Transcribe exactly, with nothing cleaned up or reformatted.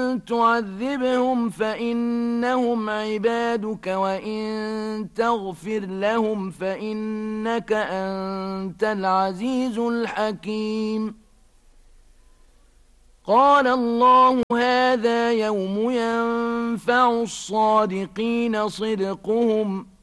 تعذبهم فإنهم عبادك وإن تغفر لهم فإنك أنت العزيز الحكيم. قال الله هذا يوم ينفع الصادقين صدقهم